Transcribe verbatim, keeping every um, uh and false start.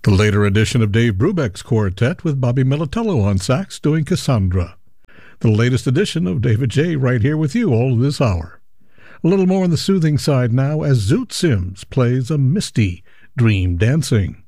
The later edition of Dave Brubeck's quartet with Bobby Militello on sax doing Cassandra. The latest edition of David J. right here with you all this hour. A little more on the soothing side now as Zoot Sims plays a misty Dream Dancing.